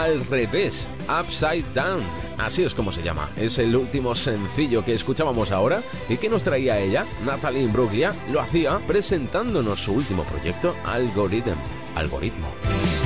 al revés, Upside Down. Así es como se llama. Es el último sencillo que escuchábamos ahora y que nos traía ella, Natalie Imbruglia. Lo hacía presentándonos su último proyecto, Algoritmo.